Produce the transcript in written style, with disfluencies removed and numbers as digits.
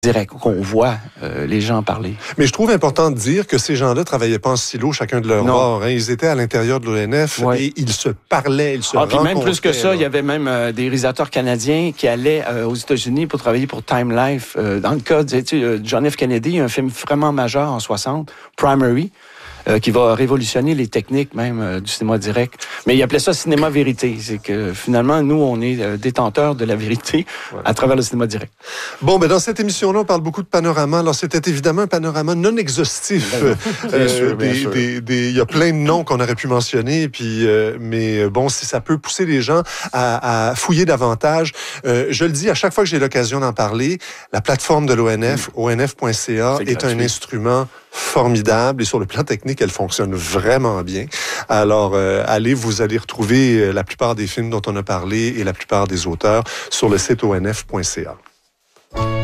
direct, qu'on voit les gens parler. Mais je trouve important de dire que ces gens-là travaillaient pas en silo, chacun de leur bord. Hein. Ils étaient à l'intérieur de l'ONF et ils se parlaient, ils se rencontraient. Puis même plus que ça, il y avait même des réalisateurs canadiens qui allaient aux États-Unis pour travailler pour Time Life. Dans le cas de John F. Kennedy, un film vraiment majeur en 60, Primary, qui va révolutionner les techniques même du cinéma direct. Mais il appelait ça cinéma vérité. C'est que finalement, nous, on est détenteurs de la vérité à travers le cinéma direct. Bon, ben dans cette émission-là, on parle beaucoup de panorama. Alors, c'était évidemment un panorama non exhaustif. Bien sûr. Il y a plein de noms qu'on aurait pu mentionner, puis, mais bon, si ça peut pousser les gens à fouiller davantage, je le dis à chaque fois que j'ai l'occasion d'en parler, la plateforme de l'ONF, onf.ca, est un instrument formidable et sur le plan technique, elle fonctionne vraiment bien. Alors, vous allez retrouver la plupart des films dont on a parlé et la plupart des auteurs sur le site onf.ca.